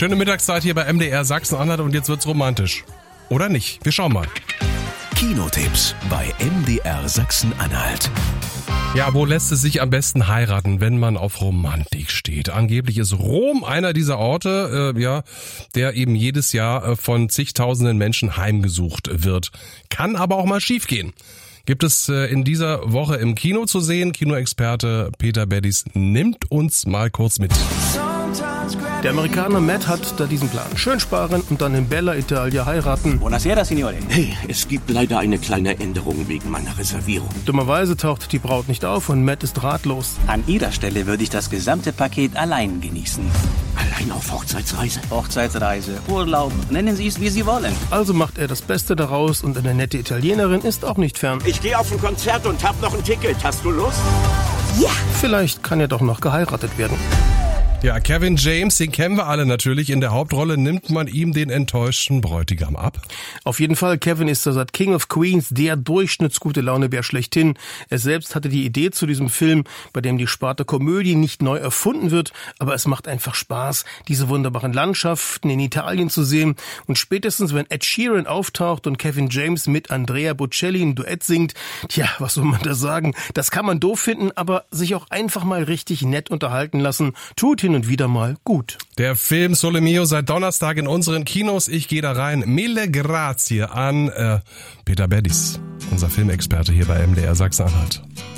Schöne Mittagszeit hier bei MDR Sachsen-Anhalt und jetzt wird's romantisch. Oder nicht? Wir schauen mal. Kinotipps bei MDR Sachsen-Anhalt. Ja, wo lässt es sich am besten heiraten, wenn man auf Romantik steht? Angeblich ist Rom einer dieser Orte, der eben jedes Jahr von zigtausenden Menschen heimgesucht wird. Kann aber auch mal schiefgehen. Gibt es in dieser Woche im Kino zu sehen. Kinoexperte Peter Beddies nimmt uns mal kurz mit. Der Amerikaner Matt hat da diesen Plan. Schön sparen und dann in Bella Italia heiraten. Buonasera, Signore. Hey, es gibt leider eine kleine Änderung wegen meiner Reservierung. Dummerweise taucht die Braut nicht auf und Matt ist ratlos. An Ihrer Stelle würde ich das gesamte Paket allein genießen. Allein auf Hochzeitsreise? Hochzeitsreise, Urlaub, nennen Sie es, wie Sie wollen. Also macht er das Beste daraus und eine nette Italienerin ist auch nicht fern. Ich gehe auf ein Konzert und hab noch ein Ticket. Hast du Lust? Ja! Vielleicht kann ja doch noch geheiratet werden. Ja, Kevin James, den kennen wir alle natürlich. In der Hauptrolle nimmt man ihm den enttäuschten Bräutigam ab. Auf jeden Fall, Kevin ist seit King of Queens der durchschnittsgute Launebär schlechthin. Er selbst hatte die Idee zu diesem Film, bei dem die Sparte Komödie nicht neu erfunden wird, aber es macht einfach Spaß, diese wunderbaren Landschaften in Italien zu sehen. Und spätestens, wenn Ed Sheeran auftaucht und Kevin James mit Andrea Bocelli ein Duett singt, tja, was soll man da sagen? Das kann man doof finden, aber sich auch einfach mal richtig nett unterhalten lassen, tut hin und wieder mal gut. Der Film Sole Mio seit Donnerstag in unseren Kinos. Ich gehe da rein. Mille grazie an Peter Beddies, unser Filmexperte hier bei MDR Sachsen-Anhalt.